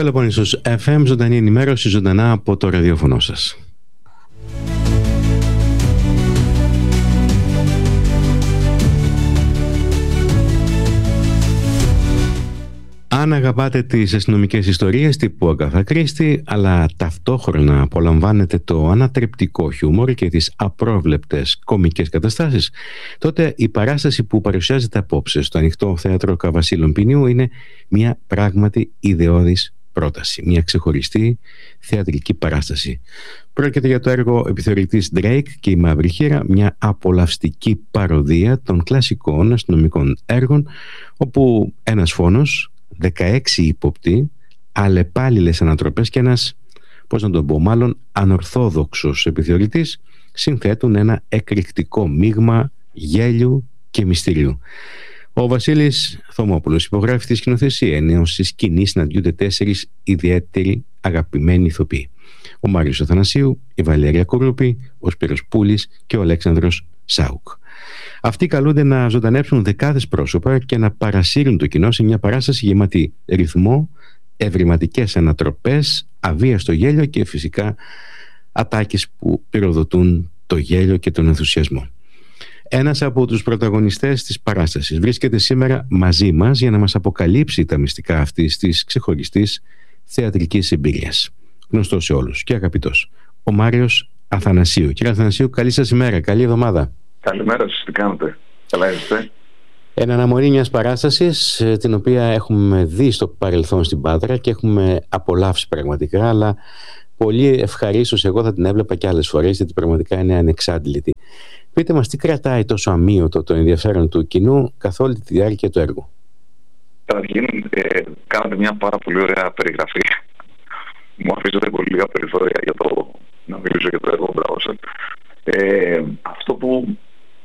Πελοπόννησος FM, ζωντανή ενημέρωση, ζωντανά από το ραδιόφωνο σας. Αν αγαπάτε τις αστυνομικές ιστορίες τύπου Αγκάθα Κρίστη, αλλά ταυτόχρονα απολαμβάνετε το ανατρεπτικό χιούμορ και τις απρόβλεπτες κομικές καταστάσεις, τότε η παράσταση που παρουσιάζεται απόψε στο Ανοιχτό Θέατρο Καβασίλων Ποινιού είναι μια πράγματι ιδεώδης πρόταση, μια ξεχωριστή θεατρική παράσταση. Πρόκειται για το έργο Επιθεωρητής Drake και η Μαύρη Χήρα, μια απολαυστική παροδία των κλασικών αστυνομικών έργων, όπου ένας φόνος, 16 ύποπτοι, αλλεπάλληλες ανατροπές και ένας, πώς να τον πω, μάλλον ανορθόδοξος επιθεωρητής συνθέτουν ένα εκρηκτικό μείγμα γέλιου και μυστηρίου. Ο Βασίλης Θωμόπουλος υπογράφει τη σκηνοθεσία, ενώ στη σκηνή συναντιούνται 4 ιδιαίτεροι αγαπημένοι ηθοποιοί: ο Μάριος Αθανασίου, η Βαλέρια Κουρούπη, ο Σπύρος Πούλης και ο Αλέξανδρος Σάουκ. Αυτοί καλούνται να ζωντανέψουν δεκάδες πρόσωπα και να παρασύρουν το κοινό σε μια παράσταση γεμάτη ρυθμό, ευρηματικές ανατροπές, αβίαστο γέλιο και φυσικά ατάκες που πυροδοτούν το γέλιο και τον ενθουσιασμό. Ένας από τους πρωταγωνιστές της παράστασης βρίσκεται σήμερα μαζί μας για να μας αποκαλύψει τα μυστικά αυτής της ξεχωριστής θεατρικής εμπειρίας. Γνωστός σε όλους και αγαπητός, ο Μάριος Αθανασίου. Κύριε Αθανασίου, καλή σας ημέρα, καλή εβδομάδα. Καλημέρα σας, τι κάνετε? Καλά είστε? Εν αναμονή μιας παράστασης την οποία έχουμε δει στο παρελθόν στην Πάτρα και έχουμε απολαύσει πραγματικά, αλλά πολύ ευχαρίστως εγώ θα την έβλεπα και άλλες φορές, γιατί πραγματικά είναι ανεξάντλητη. Πείτε μας, τι κρατάει τόσο αμύωτο το ενδιαφέρον του κοινού καθ' όλη τη διάρκεια του έργου? Καταρχήν, κάνατε μια πάρα πολύ ωραία περιγραφή. Μου αφήσατε πολύ λίγα περιθώρια για το να μιλήσω για το έργο. Μπράβο σας. Αυτό που